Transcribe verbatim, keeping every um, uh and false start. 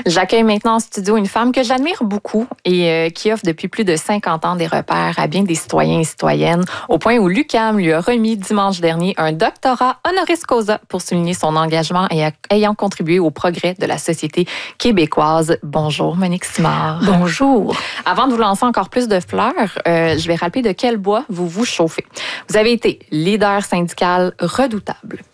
J'accueille maintenant en studio une femme que j'admire beaucoup et euh, qui offre depuis plus de cinquante ans des repères à bien des citoyens et citoyennes, au point où l'U Q A M lui a remis dimanche dernier un doctorat honoris causa pour souligner son engagement et ayant contribué au progrès de la société québécoise. Bonjour, Monique Simard. Bonjour. Avant de vous lancer encore plus de fleurs, euh, je vais rappeler de quel bois vous vous chauffez. Vous avez été leader syndical redoutable,